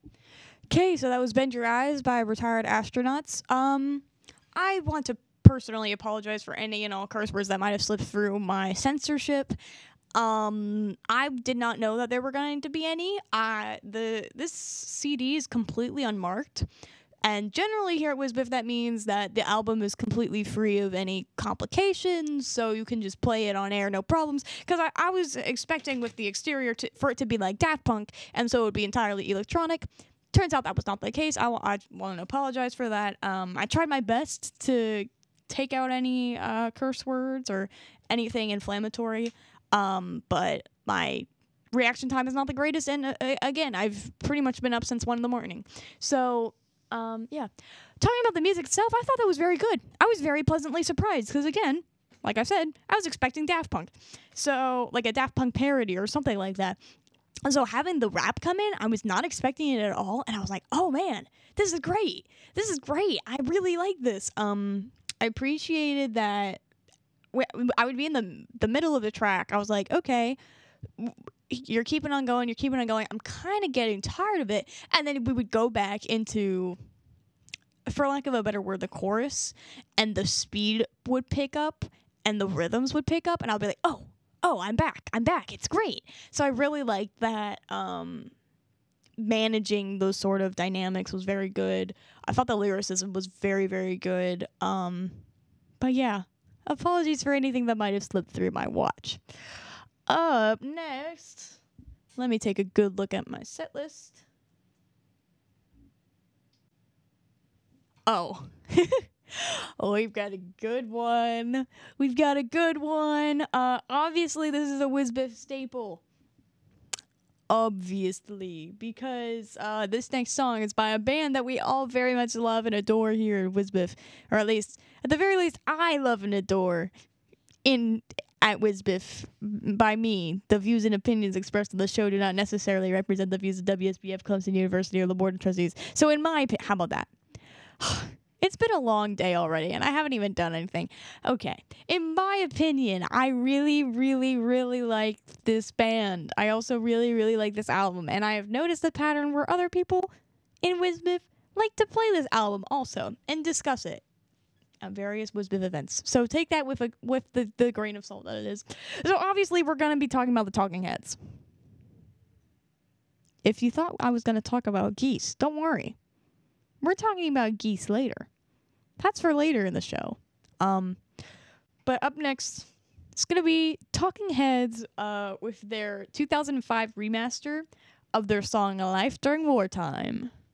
Okay, so that was Bend Your Eyes by Retired Astronauts. I want to personally apologize for any and all curse words that might have slipped through my censorship. I did not know that there were going to be any. This CD is completely unmarked. And generally here at Wizbiff, that means that the album is completely free of any complications, so you can just play it on air, no problems. Because I was expecting with the exterior for it to be like Daft Punk, and so it would be entirely electronic. Turns out that was not the case. I want to apologize for that. I tried my best to take out any curse words or anything inflammatory, but my reaction time is not the greatest. And again, I've pretty much been up since 1 a.m. So yeah. Talking about the music itself, I thought that was very good. I was very pleasantly surprised because, again, like I said, I was expecting Daft Punk. So, like a Daft Punk parody or something like that. And so having the rap come in, I was not expecting it at all. And I was like, oh man, this is great. This is great. I really like this. I appreciated that. I would be in the middle of the track. I was like, okay, you're keeping on going. You're keeping on going. I'm kind of getting tired of it. And then we would go back into, for lack of a better word, the chorus, and the speed would pick up and the rhythms would pick up. And I'll be like, oh, I'm back. It's great. So I really liked that. Managing those sort of dynamics was very good. I thought the lyricism was very, very good. But yeah, apologies for anything that might have slipped through my watch. Up next, let me take a good look at my set list. Oh. Oh, we've got a good one. Obviously, this is a Wizbiff staple. Obviously, because this next song is by a band that we all very much love and adore here at Wizbiff. Or at the very least, I love and adore at Wizbiff. By me, the views and opinions expressed on the show do not necessarily represent the views of WSBF, Clemson University, or the Board of Trustees. So in my opinion, how about that? It's been a long day already, and I haven't even done anything. Okay. In my opinion, I really, really, really like this band. I also really, really like this album, and I have noticed a pattern where other people in Wizbiff like to play this album also and discuss it at various Wizbiff events. So take that with the grain of salt that it is. So obviously, we're going to be talking about the Talking Heads. If you thought I was going to talk about Geese, don't worry. We're talking about Geese later. That's for later in the show. But up next, it's going to be Talking Heads with their 2005 remaster of their song Life During Wartime.